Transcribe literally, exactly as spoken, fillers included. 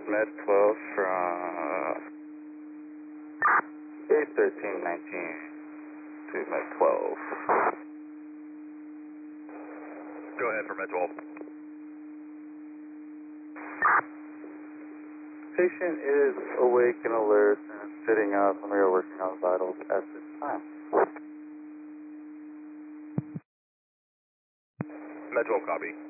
Med twelve from eight thirteen nineteen to Med twelve. Go ahead for Med twelve. Patient is awake and alert and sitting up, and we are working on vitals at this time. Med twelve copy.